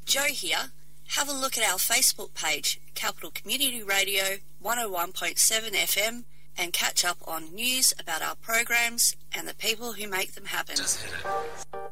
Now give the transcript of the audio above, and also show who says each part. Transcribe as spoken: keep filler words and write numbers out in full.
Speaker 1: Jo here. Have a look at our Facebook page, Capital Community Radio one oh one point seven F M, and catch up on news about our programs and the people who make them happen.
Speaker 2: Just hit it.